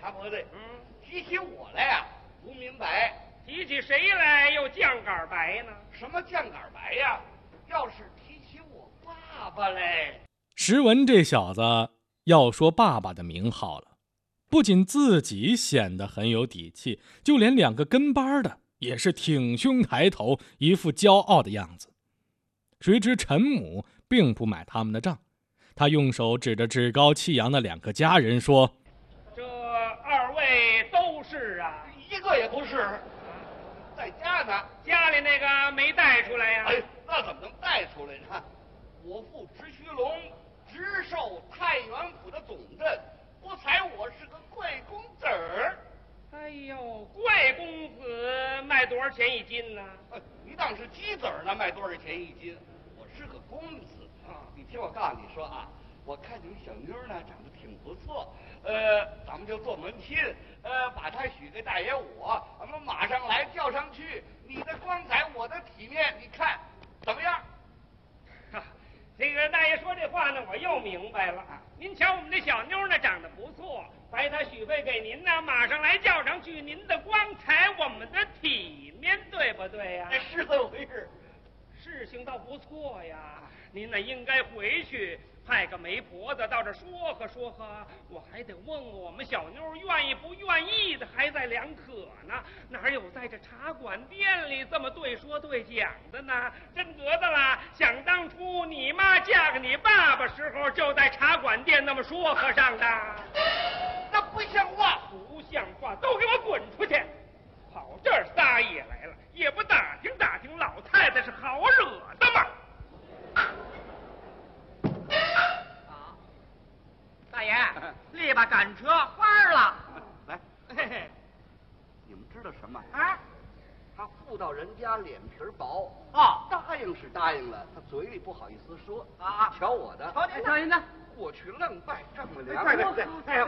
茶婆子，提起我来呀，不明白。 提起谁来又酱杆白呢？ 什么酱杆白呀？要是提起我爸爸嘞。 石文这小子要说爸爸的名号了，不仅自己显得很有底气，就连两个跟班的也是挺胸抬头，一副骄傲的样子。谁知陈母并不买他们的账，他用手指着趾高气扬的两个家人说： 这二位都是啊？ 一个也不是，在家呢。 家里那个没带出来呀？ 哎，那怎么能带出来呢？我父直须龙直授太原府的总镇，不才我是个贵公子儿。 哎呦，贵公子卖多少钱一斤呢？ 你当是鸡子儿呢，卖多少钱一斤？我是个公子啊！你听我告诉你说啊，我看你小妞呢长得挺不错，咱们就做门亲，把她许给大爷我，咱们马上来叫上去。你的光彩，我的体面，你看怎么样？ 这个大爷说这话呢，我又明白了。您瞧我们这小妞呢，长得不错，白她许配给您呢，马上来叫上去。您的光彩，我们的体面，对不对呀？ 是这么回事。 事情倒不错呀，您呢应该回去派个媒婆子到这说和说和，我还得问问我们小妞愿意不愿意的，还在两可呢。哪有在这茶馆店里这么对说对讲的呢？真得的啦！想当初你妈嫁给你爸爸时候，就在茶馆店那么说和上的。 那不像话！ 不像话，都给我滚出去！跑这儿撒野来了，也不打听打听老太太是好惹的吗？ 大爷，立吧赶车花了。 来， 嘿嘿， 你们知道什么？ 啊， 他妇道人家脸皮薄，答应是答应了，他嘴里不好意思说啊。瞧我的， 瞧您的， 过去愣拜丈母娘。 对，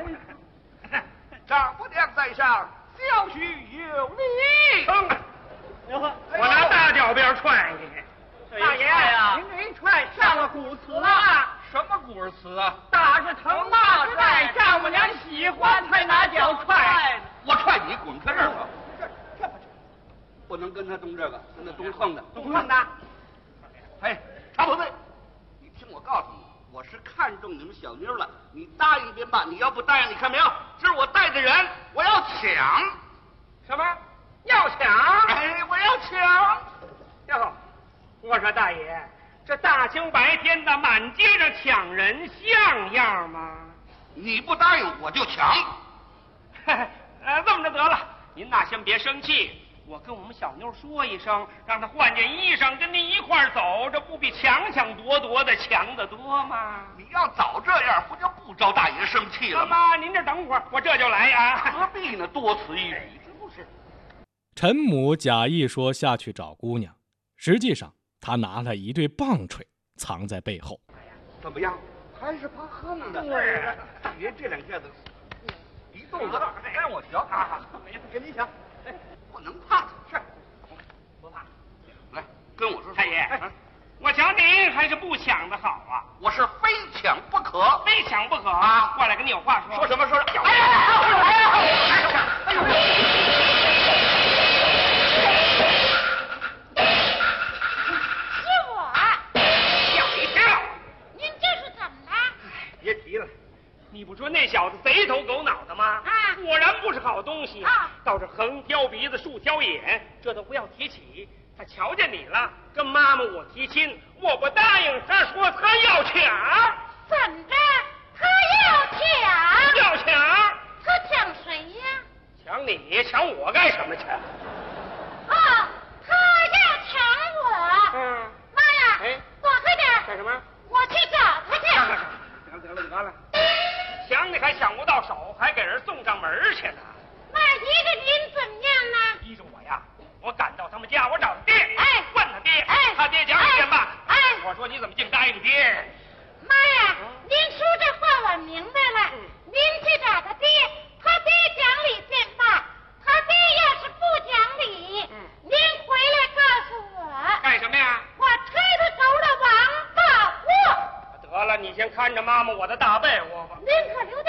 丈母娘在上，小婿有礼。 我拿大脚鞭踹你！ 大爷呀，您这一踹上了古词了。 什么古词啊？ 打是疼，骂是爱，丈母娘喜欢才拿脚踹。 我踹你，滚开这儿吧！这不能跟他动这个，跟他动横的， 动横的。 哎，茶婆子，你听我告诉你，我是看中你们小妞了，你答应便罢，你要不答应，你看没有？这是我带的人，我要抢。 什么？要抢？ 哎，我要抢！ 哟，我说大爷，这大清白天的满街上抢人，像样吗？ 你不答应，我就抢。 这么着得了，您呐先别生气，我跟我们小妞说一声，让她换件衣裳，跟您一块儿走，这不比抢抢夺夺的强得多吗？ 你要早这样，不就不招大爷生气了吗？ 妈，您这等会儿，我这就来啊。 何必呢？多此一举，这不是？ 陈母假意说下去找姑娘，实际上他拿了一对棒槌藏在背后。 怎么样？还是怕横的。 对呀， 别这两下子一动子让我瞧啊！ 没事，跟你抢。 不能怕。 是，不怕。 来，跟我说。 大爷，我瞧您还是不抢的好啊！ 我是非抢不可， 非抢不可啊！过来跟你有话说。 说什么？说什么？ 哎呀！ 别提了，你不说那小子贼头狗脑的吗？果然不是好东西倒是横挑鼻子竖挑眼，这都不要提起。他瞧见你了，跟妈妈我提亲，我不答应，他说他要抢。 怎着？他要抢？ 要抢？ 他抢谁呀？ 抢你？抢我干什么去？ 他要抢我。妈呀！躲开点！ 干什么？ 我去找他去。 得了，抢你还抢不到手，还给人送上门去呢。 那依着您怎么样呢？ 依着我呀，我赶到他们家，我找他爹，问他爹，他爹讲一遍吧。我说你怎么净答应爹？ 妈呀，您说这话我明白了。您去找他爹，他爹讲理便罢，他爹要是不讲理，您回来告诉我。 干什么呀？ 我推他走了王大祸。 得了，你先看着妈妈我的大